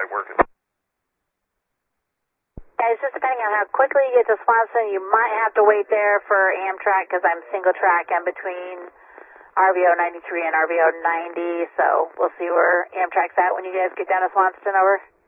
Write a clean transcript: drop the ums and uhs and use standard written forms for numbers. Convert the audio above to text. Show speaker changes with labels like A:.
A: site working.
B: It's just depending on how quickly you get to Swanson, you might have to wait there for Amtrak because I'm single track in between RVO 93 and RVO 90, so we'll see where Amtrak's at when you guys get down to Swanson. Over.